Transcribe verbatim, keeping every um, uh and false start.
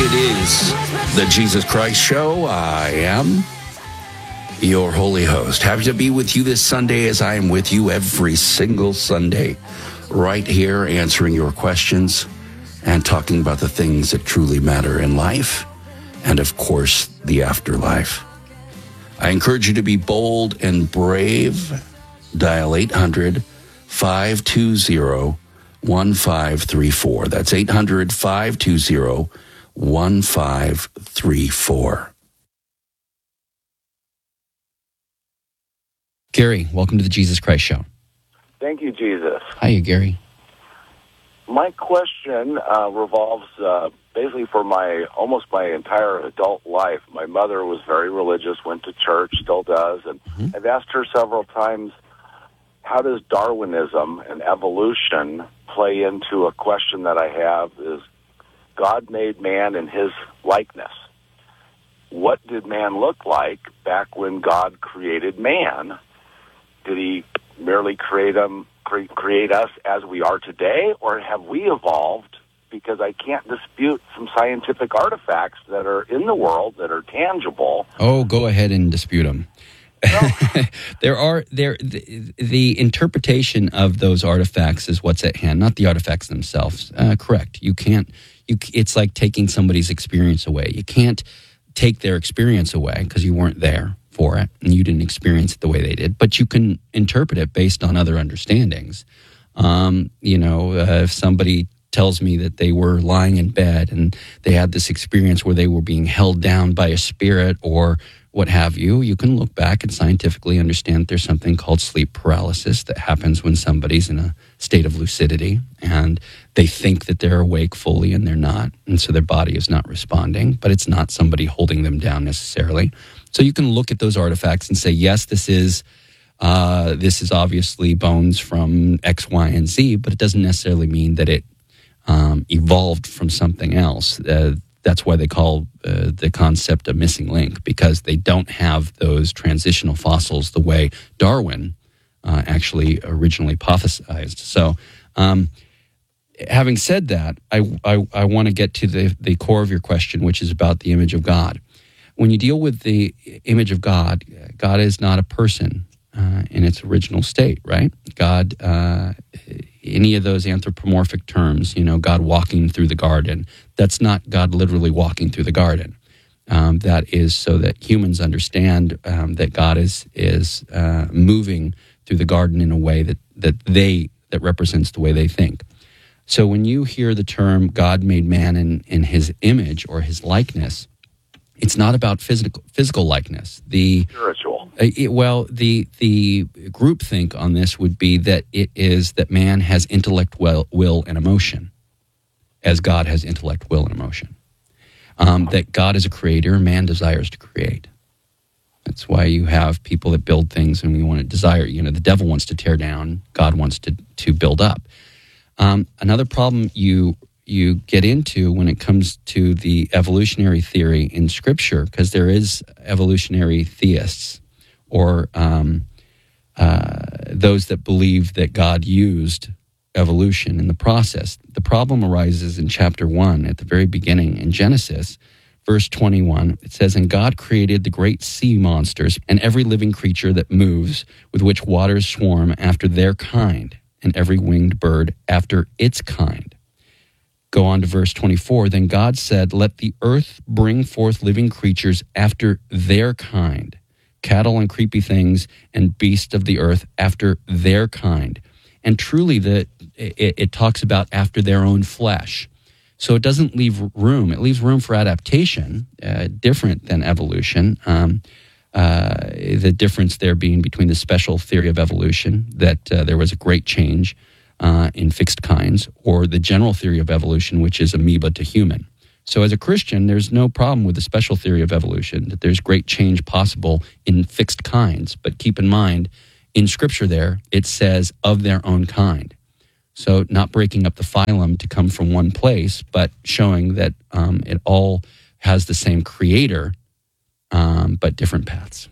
It is the Jesus Christ Show. I am your holy host. Happy to be with you this Sunday as I am with you every single Sunday, right here answering your questions and talking about the things that truly matter in life and, of course, the afterlife. I encourage you to be bold and brave. Dial eight hundred, five two zero, one five three four. That's eight hundred, five two zero, one five three four. Gary, welcome to the Jesus Christ Show. Thank you, Jesus. Hiya, Gary. My question uh, revolves uh, basically for my almost my entire adult life. My mother was very religious, went to church, still does, and mm-hmm. I've asked her several times, how does Darwinism and evolution play into a question that I have is, God made man in his likeness. What did man look like back when God created man? Did he merely create him, cre- create us as we are today, or have we evolved? Because I can't dispute some scientific artifacts that are in the world that are tangible. Oh, go ahead and dispute them. No. there are there the, the interpretation of those artifacts is what's at hand, not the artifacts themselves. Uh, correct. You can't. You. It's like taking somebody's experience away. You can't take their experience away because you weren't there for it and you didn't experience it the way they did. But you can interpret it based on other understandings. Um, you know, uh, if somebody tells me that they were lying in bed and they had this experience where they were being held down by a spirit or what have you, you can look back and scientifically understand there's something called sleep paralysis that happens when somebody's in a state of lucidity and they think that they're awake fully and they're not. And so their body is not responding, but it's not somebody holding them down necessarily. So you can look at those artifacts and say, yes, this is uh, this is obviously bones from X, Y, and Z, but it doesn't necessarily mean that it um, evolved from something else. Uh, That's why they call uh, the concept a missing link, because they don't have those transitional fossils the way Darwin uh, actually originally hypothesized. So um, having said that, I, I, I want to get to the, the core of your question, which is about the image of God. When you deal with the image of God, God is not a person uh, in its original state, right? God, uh, any of those anthropomorphic terms, you know, God walking through the garden, that's not God literally walking through the garden. Um, that is so that humans understand um, that God is is uh, moving through the garden in a way that that they that represents the way they think. So when you hear the term God made man in, in his image or his likeness, it's not about physical physical likeness. The spiritual. Uh, it, well, the the groupthink on this would be that it is that man has intellect, will, will, and emotion, as God has intellect, will, and emotion. Um, that God is a creator, man desires to create. That's why you have people that build things, and we want to desire. You know, the devil wants to tear down, God wants to to build up. Um, another problem you you get into when it comes to the evolutionary theory in Scripture, because there is evolutionary theists, or um, uh, those that believe that God used evolution in the process. The problem arises in chapter one, at the very beginning, in Genesis, verse twenty-one. It says, "And God created the great sea monsters and every living creature that moves, with which waters swarm after their kind, and every winged bird after its kind." Go on to verse twenty-four. "Then God said, let the earth bring forth living creatures after their kind, cattle and creepy things and beasts of the earth after their kind." And truly, the it, it talks about after their own flesh. So it doesn't leave room. It leaves room for adaptation, uh, different than evolution. Um, uh, the difference there being between the special theory of evolution, that uh, there was a great change uh, in fixed kinds, or the general theory of evolution, which is amoeba to human. So as a Christian, there's no problem with the special theory of evolution, that there's great change possible in fixed kinds. But keep in mind, in Scripture there, it says of their own kind. So not breaking up the phylum to come from one place, but showing that um, it all has the same creator, um, but different paths.